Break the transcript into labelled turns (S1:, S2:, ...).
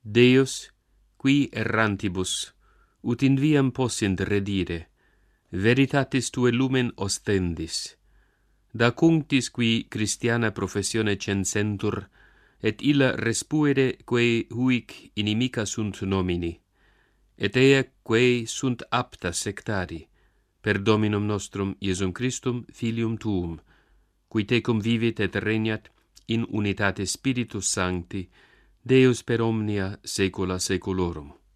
S1: Deus, qui errantibus, ut in viam possint redire, veritatis tue lumen ostendis, da cunctis qui Christiana professione censentur, et illa respuere quae huic inimica sunt nomini, et ea quae sunt apta sectari, per Dominum nostrum Iesum Christum Filium Tuum, qui tecum vivit et regnat in unitate Spiritus Sancti, Deus per omnia saecula saeculorum.